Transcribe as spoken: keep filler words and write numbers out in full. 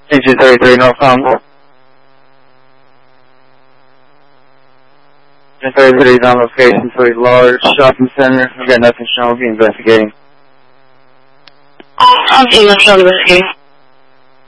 Agent thirty-three, no problem. Agent thirty-three is on location to a large shopping center. We've got nothing shown. We'll be investigating. I'm investigating.